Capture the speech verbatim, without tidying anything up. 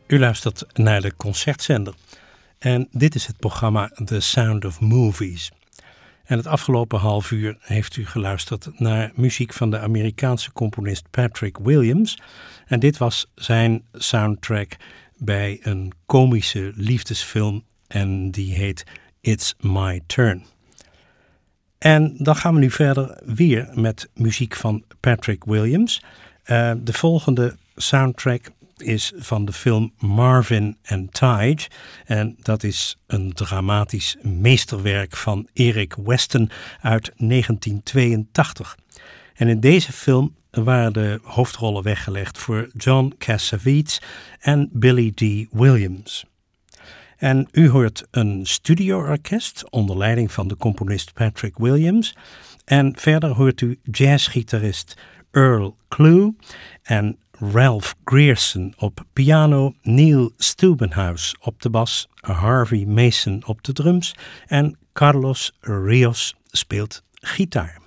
U luistert naar de Concertzender en dit is het programma The Sound of Movies. En het afgelopen half uur heeft u geluisterd naar muziek van de Amerikaanse componist Patrick Williams. En dit was zijn soundtrack bij een komische liefdesfilm en die heet It's My Turn. En dan gaan we nu verder weer met muziek van Patrick Williams. Uh, de volgende soundtrack is van de film Marvin and Tige. En dat is een dramatisch meesterwerk van Eric Weston uit negentien tweeëntachtig. En in deze film waren de hoofdrollen weggelegd voor John Cassavetes en Billy Dee Williams. En u hoort een studioorkest onder leiding van de componist Patrick Williams. En verder hoort u jazzgitarist Earl Klugh en Ralph Grierson op piano, Neil Stubenhouse op de bas, Harvey Mason op de drums en Carlos Rios speelt gitaar.